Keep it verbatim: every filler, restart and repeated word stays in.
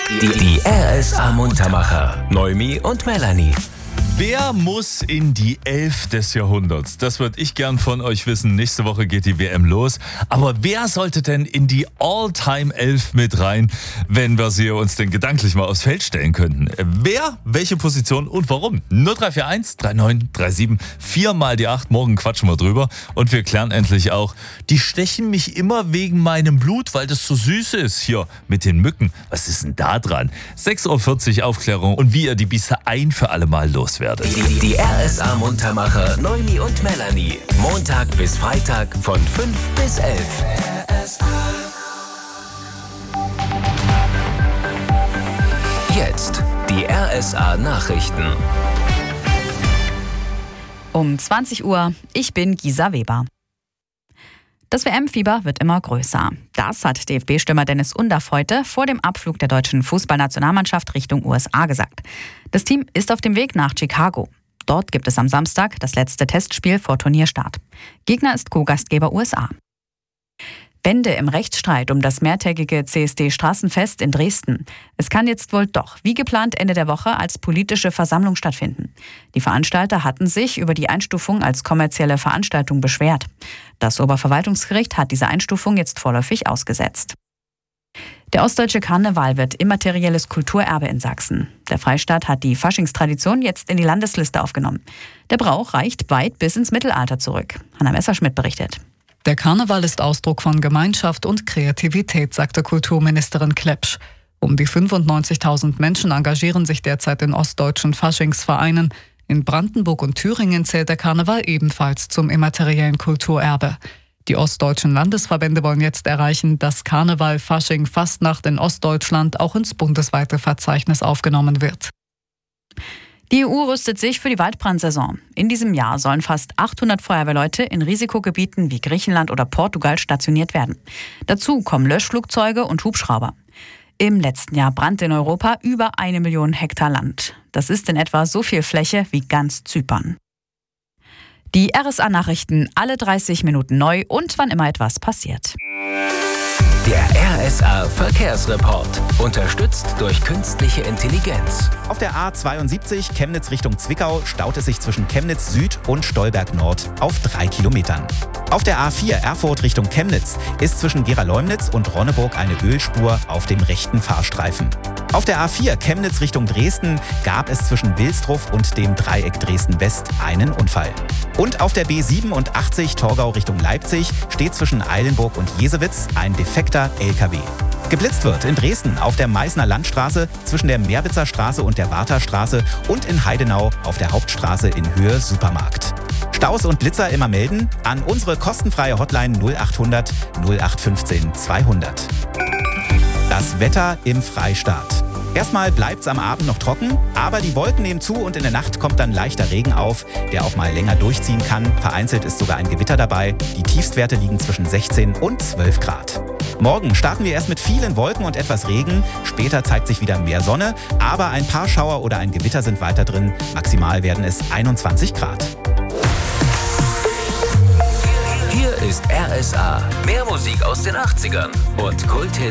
Die, die R S A Muntermacher. Noemi und Melanie. Wer muss in die Elf des Jahrhunderts? Das würde ich gern von euch wissen. Nächste Woche geht die W M los. Aber wer sollte denn in die All-Time-Elf mit rein, wenn wir sie uns denn gedanklich mal aufs Feld stellen könnten? Wer, welche Position und warum? null drei vier eins drei neun drei sieben vier mal die acht. Morgen quatschen wir drüber. Und wir klären endlich auch, die stechen mich immer wegen meinem Blut, weil das so süß ist. Hier mit den Mücken. Was ist denn da dran? sechs Uhr vierzig Aufklärung und wie ihr die Biester ein für alle Mal loswerdet. Die, die R S A Muntermacher Noemi und Melanie. Montag bis Freitag von fünf bis elf. Jetzt die R S A Nachrichten. Um zwanzig Uhr, ich bin Gisa Weber. Das W M-Fieber wird immer größer. Das hat D F B-Stürmer Dennis Undaff heute vor dem Abflug der deutschen Fußballnationalmannschaft Richtung U S A gesagt. Das Team ist auf dem Weg nach Chicago. Dort gibt es am Samstag das letzte Testspiel vor Turnierstart. Gegner ist Co-Gastgeber U S A. Wende im Rechtsstreit um das mehrtägige C S D-Straßenfest in Dresden. Es kann jetzt wohl doch, wie geplant, Ende der Woche als politische Versammlung stattfinden. Die Veranstalter hatten sich über die Einstufung als kommerzielle Veranstaltung beschwert. Das Oberverwaltungsgericht hat diese Einstufung jetzt vorläufig ausgesetzt. Der ostdeutsche Karneval wird immaterielles Kulturerbe in Sachsen. Der Freistaat hat die Faschingstradition jetzt in die Landesliste aufgenommen. Der Brauch reicht weit bis ins Mittelalter zurück. Hanna Messerschmidt berichtet. Der Karneval ist Ausdruck von Gemeinschaft und Kreativität, sagte Kulturministerin Klepsch. Um die fünfundneunzigtausend Menschen engagieren sich derzeit in ostdeutschen Faschingsvereinen. In Brandenburg und Thüringen zählt der Karneval ebenfalls zum immateriellen Kulturerbe. Die ostdeutschen Landesverbände wollen jetzt erreichen, dass Karneval, Fasching, Fastnacht in Ostdeutschland auch ins bundesweite Verzeichnis aufgenommen wird. Die E U rüstet sich für die Waldbrandsaison. In diesem Jahr sollen fast achthundert Feuerwehrleute in Risikogebieten wie Griechenland oder Portugal stationiert werden. Dazu kommen Löschflugzeuge und Hubschrauber. Im letzten Jahr brannte in Europa über eine Million Hektar Land. Das ist in etwa so viel Fläche wie ganz Zypern. Die R S A-Nachrichten alle dreißig Minuten neu und wann immer etwas passiert. Der R S A Verkehrsreport. Unterstützt durch künstliche Intelligenz. Auf der A zweiundsiebzig Chemnitz Richtung Zwickau staut es sich zwischen Chemnitz Süd und Stolberg Nord auf drei Kilometern. Auf der A vier Erfurt Richtung Chemnitz ist zwischen Gera-Leumnitz und Ronneburg eine Ölspur auf dem rechten Fahrstreifen. Auf der A vier Chemnitz Richtung Dresden gab es zwischen Wilsdruff und dem Dreieck Dresden-West einen Unfall. Und auf der B siebenundachtzig Torgau Richtung Leipzig steht zwischen Eilenburg und Jesewitz ein defekter L K W. Geblitzt wird in Dresden auf der Meißner Landstraße zwischen der Merbitzer Straße und der Warterstraße und in Heidenau auf der Hauptstraße in Höhe Supermarkt. Staus und Blitzer immer melden an unsere kostenfreie Hotline null achthundert null acht fünfzehn zweihundert. Das Wetter im Freistaat. Erstmal bleibt's am Abend noch trocken, aber die Wolken nehmen zu und in der Nacht kommt dann leichter Regen auf, der auch mal länger durchziehen kann. Vereinzelt ist sogar ein Gewitter dabei. Die Tiefstwerte liegen zwischen sechzehn und zwölf Grad. Morgen starten wir erst mit vielen Wolken und etwas Regen. Später zeigt sich wieder mehr Sonne, aber ein paar Schauer oder ein Gewitter sind weiter drin. Maximal werden es einundzwanzig Grad. Hier ist R S A. Mehr Musik aus den achtzigern und Kulthits